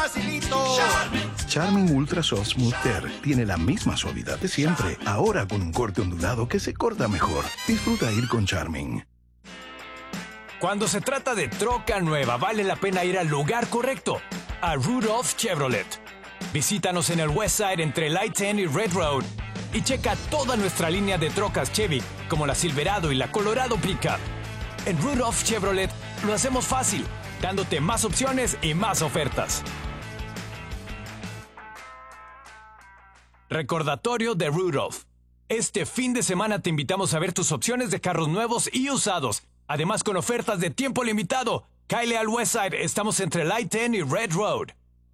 facilito. Charmin Ultra Soft Smooth Tear tiene la misma suavidad de siempre, ahora con un corte ondulado que se corta mejor. Disfruta ir con Charmin. Cuando se trata de troca nueva, vale la pena ir al lugar correcto, a Rudolph Chevrolet. Visítanos en el West Side entre Light 10 y Red Road y checa toda nuestra línea de trocas Chevy, como la Silverado y la Colorado Pickup. En Rudolph Chevrolet lo hacemos fácil, dándote más opciones y más ofertas. Recordatorio de Rudolph. Este fin de semana te invitamos a ver tus opciones de carros nuevos y usados. Además, con ofertas de tiempo limitado. Cáele al Westside. Estamos entre Light 10 y Red Road.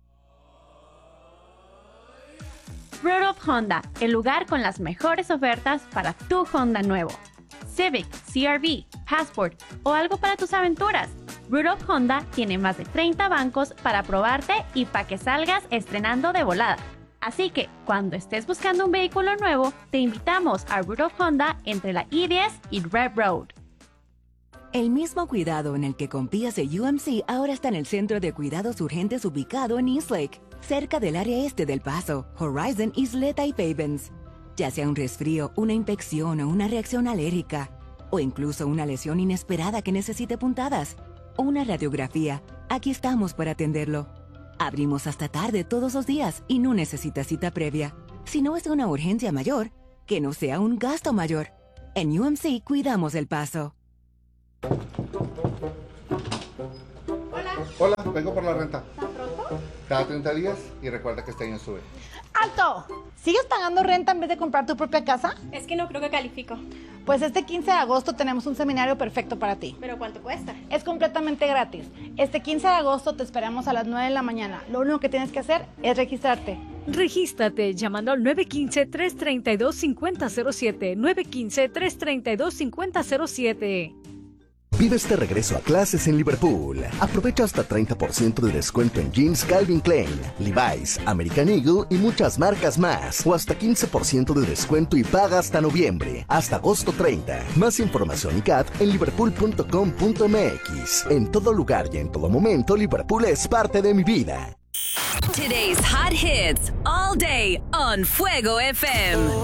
Rudolph Honda, el lugar con las mejores ofertas para tu Honda nuevo. Civic, CR-V, Passport o algo para tus aventuras. Rudolph Honda tiene más de 30 bancos para probarte y para que salgas estrenando de volada. Así que, cuando estés buscando un vehículo nuevo, te invitamos a Rudolph Honda entre la I-10 y Red Road. El mismo cuidado en el que confías de UMC ahora está en el Centro de Cuidados Urgentes ubicado en Eastlake, cerca del área este del Paso, Horizon, Isleta y Pavens. Ya sea un resfrío, una infección o una reacción alérgica, o incluso una lesión inesperada que necesite puntadas, o una radiografía, aquí estamos para atenderlo. Abrimos hasta tarde todos los días y no necesita cita previa. Si no es una urgencia mayor, que no sea un gasto mayor. En UMC cuidamos el Paso. Hola, vengo por la renta. ¿Tan pronto? Cada 30 días y recuerda que este año sube. ¡Alto! ¿Sigues pagando renta en vez de comprar tu propia casa? Es que no creo que califico. Pues este 15 de agosto tenemos un seminario perfecto para ti. ¿Pero cuánto cuesta? Es completamente gratis. Este 15 de agosto te esperamos a las 9 de la mañana. Lo único que tienes que hacer es registrarte. Regístrate llamando al 915-332-5007. 915-332-5007. Vive este regreso a clases en Liverpool. Aprovecha hasta 30% de descuento en jeans Calvin Klein, Levi's, American Eagle y muchas marcas más. O hasta 15% de descuento y paga hasta noviembre, hasta agosto 30. Más información y CAT en liverpool.com.mx. En todo lugar y en todo momento, Liverpool es parte de mi vida. Today's hot hits all day on Fuego FM.